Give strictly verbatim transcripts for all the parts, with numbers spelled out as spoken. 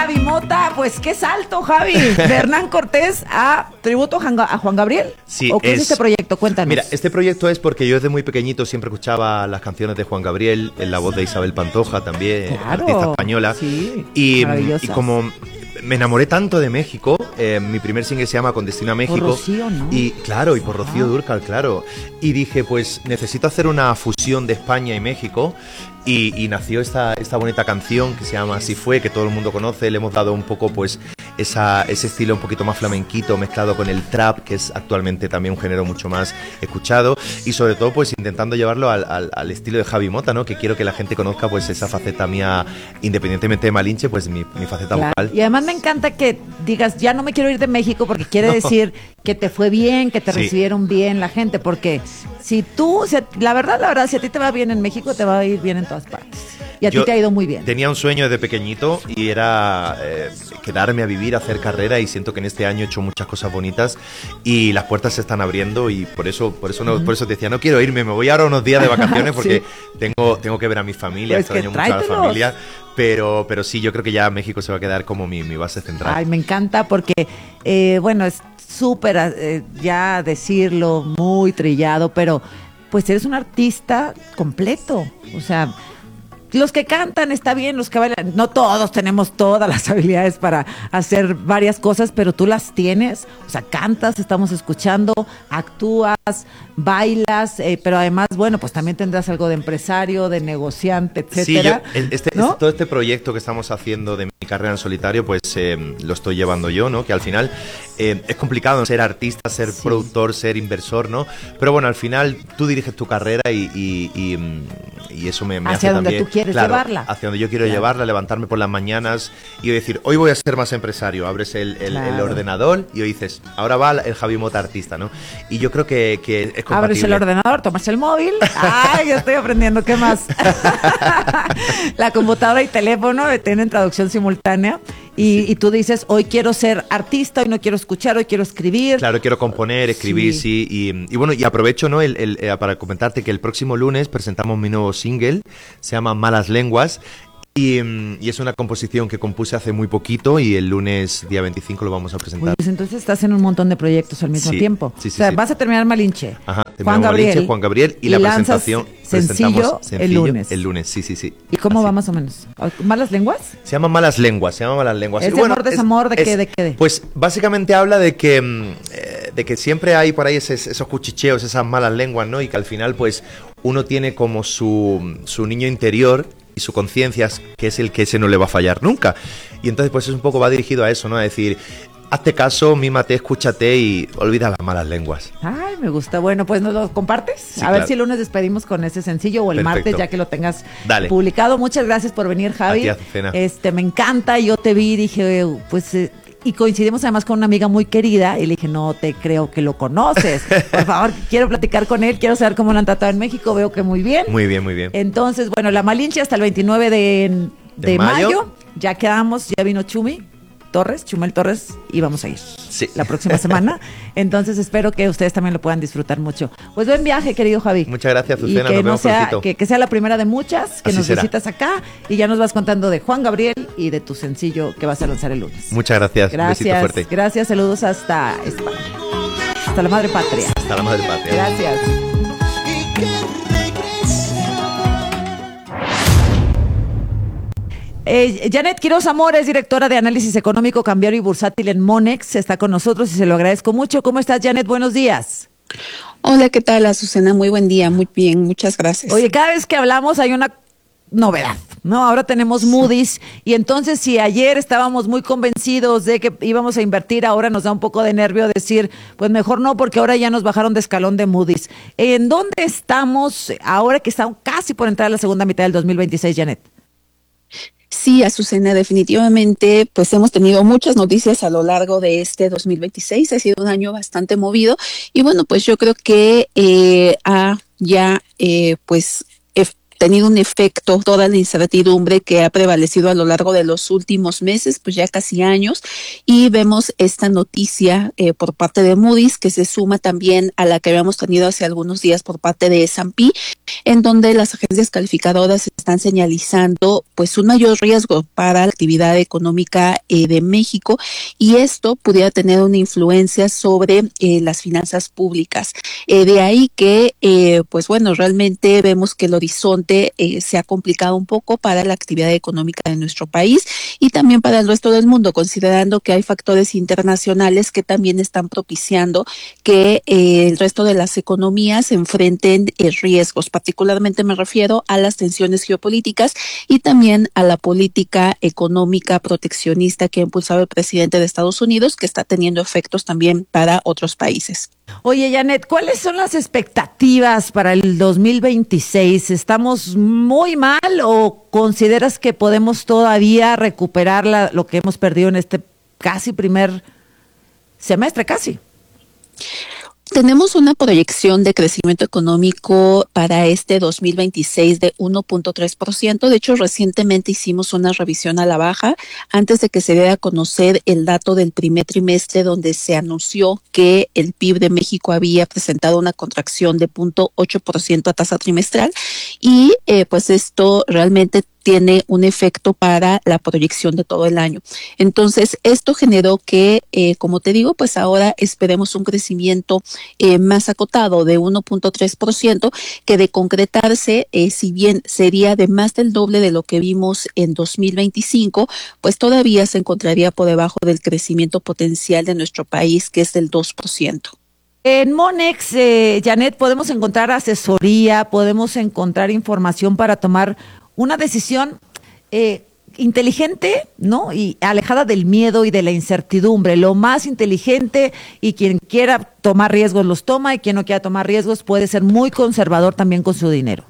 Javi Mota, pues qué salto, Javi, de Hernán Cortés a tributo a Juan Gabriel. Sí, ¿O qué es, es este proyecto? Cuéntanos. Mira, este proyecto es porque yo desde muy pequeñito siempre escuchaba las canciones de Juan Gabriel, en la voz de Isabel Pantoja también, claro, artista española. Sí, y, y como me enamoré tanto de México, eh, mi primer single se llama Con Destino a México. Por Rocío, ¿no? Y claro, y por Rocío ah. Dúrcal, claro. Y dije, pues necesito hacer una fusión de España y México. Y, y nació esta, esta bonita canción que se llama Así Fue, que todo el mundo conoce. Le hemos dado un poco pues esa, ese estilo un poquito más flamenquito mezclado con el trap, que es actualmente también un género mucho más escuchado, y sobre todo pues intentando llevarlo al, al, al estilo de Javi Mota, ¿no? Que quiero que la gente conozca pues esa faceta mía, independientemente de Malinche, pues mi, mi faceta claro. vocal. Y además me encanta que digas, ya no me quiero ir de México, porque quiere no. decir que te fue bien, que te sí. recibieron bien la gente, porque si tú, si, la verdad, la verdad, si a ti te va bien en México, te va a ir bien en todas partes. Y a Yo ti te ha ido muy bien. Tenía un sueño desde pequeñito y era eh, quedarme a vivir, hacer carrera, y siento que en este año he hecho muchas cosas bonitas y las puertas se están abriendo, y por eso por eso no, uh-huh. por eso te decía, no quiero irme, me voy ahora unos días de vacaciones porque sí. tengo tengo que ver a mi familia, pues extraño mucho a la familia, pero pero sí, yo creo que ya México se va a quedar como mi, mi base central. Ay, me encanta porque, eh, bueno, es súper eh, ya decirlo, muy trillado, pero pues eres un artista completo, o sea, los que cantan está bien, los que bailan, no todos tenemos todas las habilidades para hacer varias cosas, pero tú las tienes, o sea, cantas, estamos escuchando, actúas, bailas, eh, pero además, bueno, pues también tendrás algo de empresario, de negociante, etcétera. Sí, yo, este, ¿no? este, todo este proyecto que estamos haciendo de mi carrera en solitario, pues eh, lo estoy llevando yo, ¿no? Que al final eh, es complicado ser artista, ser sí. productor, ser inversor, ¿no? Pero bueno, al final tú diriges tu carrera y, y, y, y eso me, me hace hacia donde también, tú quieres claro, llevarla. Hacia donde yo quiero claro. llevarla, levantarme por las mañanas y decir, hoy voy a ser más empresario. Abres el, el, claro. el ordenador y hoy dices, ahora va el Javi Mota artista, ¿no? Y yo creo que, que es compatible. Abres el ordenador, tomas el móvil. Ay, yo estoy aprendiendo, ¿qué más? La computadora y teléfono tienen traducción simultánea. Y, sí. y tú dices, hoy quiero ser artista, hoy no quiero escuchar, hoy quiero escribir. Claro, quiero componer, escribir, sí. sí y, y bueno, y aprovecho, ¿no? El, el, eh, para comentarte que el próximo lunes presentamos mi nuevo single, se llama Malas Lenguas. Y, y es una composición que compuse hace muy poquito y el lunes día veinticinco lo vamos a presentar. Pues entonces estás en un montón de proyectos al mismo sí, tiempo. Sí, sí, o sea, sí. vas a terminar Malinche. Ajá, Juan Gabriel, Malinche, Juan Gabriel y, y la presentación sencillo, sencillo el lunes. El lunes, sí, sí, sí. ¿Y cómo Así. va más o menos? ¿Malas lenguas? Se llama Malas Lenguas, se llama Malas Lenguas. ¿Es de bueno, amor, es, desamor, de es, qué, de qué? De? Pues básicamente habla de que, eh, de que siempre hay por ahí esos, esos cuchicheos, esas malas lenguas, ¿no? Y que al final pues uno tiene como su, su niño interior y su conciencia, que es el que ese no le va a fallar nunca. Y entonces pues es un poco va dirigido a eso, ¿no? A decir, hazte caso, mímate, escúchate y olvida las malas lenguas. Ay, me gusta. Bueno, pues nos lo compartes. Sí, a claro. ver si el lunes despedimos con ese sencillo o el Perfecto. martes ya que lo tengas Dale. publicado. Muchas gracias por venir, Javi. A ti, Azucena. Este, me encanta. Yo te vi y dije, pues... Eh, y coincidimos además con una amiga muy querida y le dije, no te creo que lo conoces. Por favor, quiero platicar con él, quiero saber cómo lo han tratado en México, veo que muy bien. Muy bien, muy bien. Entonces, bueno, la Malinche hasta el veintinueve de, de, de mayo. mayo. Ya quedamos, ya vino Chumi Torres, Chumel Torres, y vamos a ir sí. la próxima semana. Entonces espero que ustedes también lo puedan disfrutar mucho. Pues buen viaje, querido Javi. Muchas gracias, Azucena. Y que, nos no vemos sea, prontito. que, que sea la primera de muchas, que Así nos será. visitas acá y ya nos vas contando de Juan Gabriel y de tu sencillo que vas a lanzar el lunes. Muchas gracias. Gracias, un besito fuerte. Gracias, saludos hasta España. Hasta la madre patria. Hasta la madre patria. Gracias. Eh, Janet Quiroz Amor es directora de análisis económico, cambiario y bursátil en Monex. Está con nosotros y se lo agradezco mucho. ¿Cómo estás, Janet? Buenos días. Hola, ¿qué tal, Azucena? Muy buen día, muy bien, muchas gracias. Oye, cada vez que hablamos hay una novedad, ¿no? Ahora tenemos Moody's y entonces si ayer estábamos muy convencidos de que íbamos a invertir, ahora nos da un poco de nervio decir, pues mejor no, porque ahora ya nos bajaron de escalón de Moody's. ¿En dónde estamos ahora que estamos casi por entrar a la segunda mitad del dos mil veintiséis, Janet? Sí, Azucena, definitivamente, pues hemos tenido muchas noticias a lo largo de este dos mil veintiséis. Ha sido un año bastante movido y bueno, pues yo creo que eh, ha ya, eh, pues, tenido un efecto toda la incertidumbre que ha prevalecido a lo largo de los últimos meses, pues ya casi años, y vemos esta noticia eh, por parte de Moody's que se suma también a la que habíamos tenido hace algunos días por parte de S and P, en donde las agencias calificadoras están señalizando pues un mayor riesgo para la actividad económica eh, de México, y esto pudiera tener una influencia sobre eh, las finanzas públicas. Eh, de ahí que eh, pues bueno, realmente vemos que el horizonte Eh, se ha complicado un poco para la actividad económica de nuestro país y también para el resto del mundo, considerando que hay factores internacionales que también están propiciando que eh, el resto de las economías enfrenten eh, riesgos. Particularmente me refiero a las tensiones geopolíticas y también a la política económica proteccionista que ha impulsado el presidente de Estados Unidos, que está teniendo efectos también para otros países. Oye, Janet, ¿cuáles son las expectativas para el dos mil veintiséis? ¿Estamos muy mal o consideras que podemos todavía recuperar la, lo que hemos perdido en este casi primer semestre, casi? Tenemos una proyección de crecimiento económico para este dos mil veintiséis de uno punto tres por ciento. De hecho, recientemente hicimos una revisión a la baja antes de que se diera a conocer el dato del primer trimestre, donde se anunció que el P I B de México había presentado una contracción de cero punto ocho por ciento a tasa trimestral, y eh, pues esto realmente tiene un efecto para la proyección de todo el año. Entonces, esto generó que, eh, como te digo, pues ahora esperemos un crecimiento eh, más acotado de uno punto tres por ciento, que de concretarse, eh, si bien sería de más del doble de lo que vimos en dos mil veinticinco, pues todavía se encontraría por debajo del crecimiento potencial de nuestro país, que es del dos por ciento. En Monex, eh, Janet, podemos encontrar asesoría, podemos encontrar información para tomar una decisión eh, inteligente, ¿no? Y alejada del miedo y de la incertidumbre. Lo más inteligente, y quien quiera tomar riesgos los toma, y quien no quiera tomar riesgos puede ser muy conservador también con su dinero.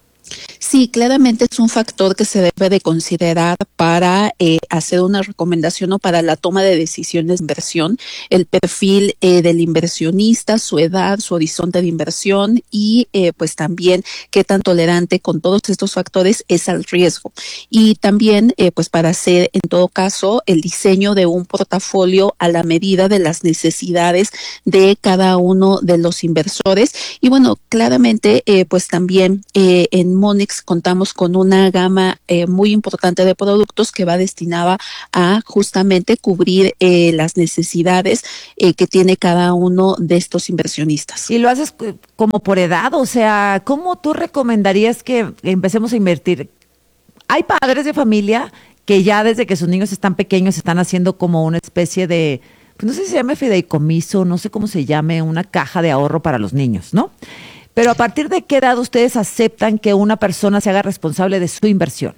Sí, claramente es un factor que se debe de considerar para eh, hacer una recomendación o para la toma de decisiones de inversión. El perfil eh, del inversionista, su edad, su horizonte de inversión y eh, pues también qué tan tolerante con todos estos factores es al riesgo. Y también eh, pues para hacer en todo caso el diseño de un portafolio a la medida de las necesidades de cada uno de los inversores. Y bueno, claramente eh, pues también eh, en Monex contamos con una gama eh, muy importante de productos que va destinada a justamente cubrir eh, las necesidades eh, que tiene cada uno de estos inversionistas. Y lo haces como por edad, o sea, ¿cómo tú recomendarías que empecemos a invertir? Hay padres de familia que ya desde que sus niños están pequeños están haciendo como una especie de, pues no sé si se llama fideicomiso, no sé cómo se llame, una caja de ahorro para los niños, ¿no? Pero ¿a partir de qué edad ustedes aceptan que una persona se haga responsable de su inversión?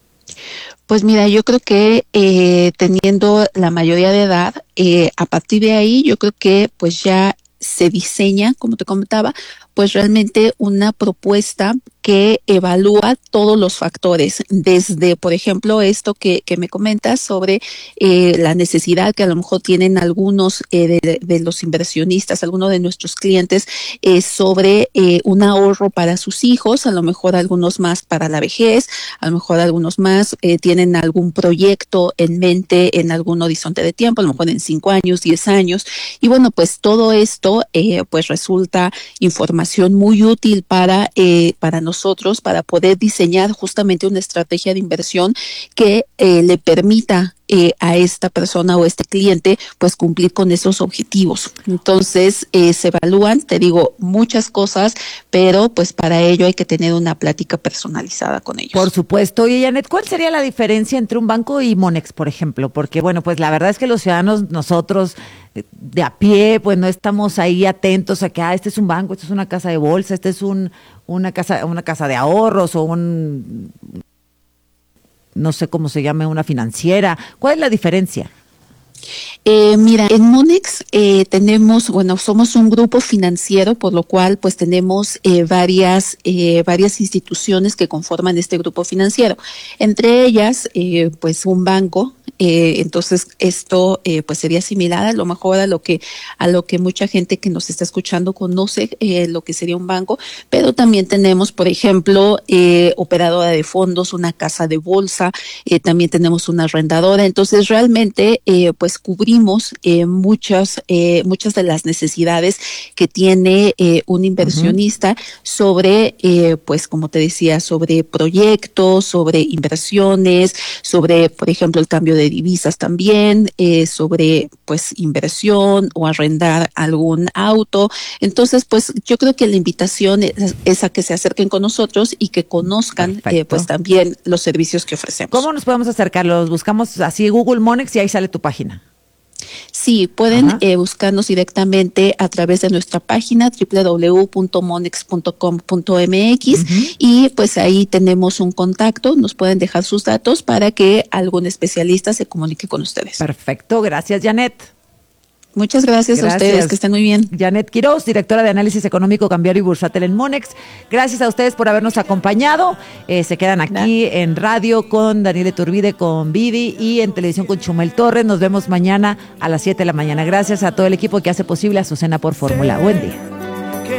Pues mira, yo creo que eh, teniendo la mayoría de edad, eh, a partir de ahí yo creo que pues ya se diseña, como te comentaba, pues realmente una propuesta que evalúa todos los factores, desde, por ejemplo, esto que, que me comentas sobre eh, la necesidad que a lo mejor tienen algunos eh, de, de los inversionistas, algunos de nuestros clientes, eh, sobre eh, un ahorro para sus hijos, a lo mejor algunos más para la vejez, a lo mejor algunos más eh, tienen algún proyecto en mente en algún horizonte de tiempo, a lo mejor en cinco años, diez años, y bueno, pues todo esto eh, pues resulta información muy útil para, eh, para nosotros, para poder diseñar justamente una estrategia de inversión que eh, le permita eh, a esta persona o este cliente pues cumplir con esos objetivos. Entonces eh, se evalúan, te digo, muchas cosas, pero pues para ello hay que tener una plática personalizada con ellos. Por supuesto. Oye, Janet, ¿cuál sería la diferencia entre un banco y Monex, por ejemplo? Porque bueno, pues la verdad es que los ciudadanos, nosotros de a pie, pues no estamos ahí atentos a que ah, este es un banco, este es una casa de bolsa, este es un una casa una casa de ahorros o un no sé cómo se llame, una financiera. ¿Cuál es la diferencia? Eh, mira, en Monex eh, tenemos, bueno, somos un grupo financiero, por lo cual pues tenemos eh, varias eh, varias instituciones que conforman este grupo financiero. Entre ellas, eh, pues un banco Eh, entonces esto eh, pues sería similar a lo mejor a lo que a lo que mucha gente que nos está escuchando conoce eh, lo que sería un banco, pero también tenemos, por ejemplo, eh, operadora de fondos, una casa de bolsa, eh, también tenemos una arrendadora. Entonces realmente eh, pues cubrimos eh, muchas eh, muchas de las necesidades que tiene eh, un inversionista uh-huh. sobre eh, pues como te decía, sobre proyectos, sobre inversiones, sobre por ejemplo el cambio de divisas también, eh, sobre pues inversión o arrendar algún auto. Entonces pues yo creo que la invitación es, es a que se acerquen con nosotros y que conozcan eh, pues también los servicios que ofrecemos. ¿Cómo nos podemos acercar? Los buscamos así Google Monex y ahí sale tu página. Sí, pueden eh, buscarnos directamente a través de nuestra página doble u doble u doble u punto monex punto com punto m x uh-huh. y pues ahí tenemos un contacto, nos pueden dejar sus datos para que algún especialista se comunique con ustedes. Perfecto, gracias Janet. Muchas gracias, gracias a ustedes, que estén muy bien. Janet Quiroz, directora de Análisis Económico, Cambiario y Bursátil en Monex. Gracias a ustedes por habernos acompañado. Eh, se quedan aquí ¿verdad? En radio con Daniel Iturbide, con Vidi y en televisión con Chumel Torres. Nos vemos mañana a las siete de la mañana. Gracias a todo el equipo que hace posible Azucena por Fórmula. Buen día.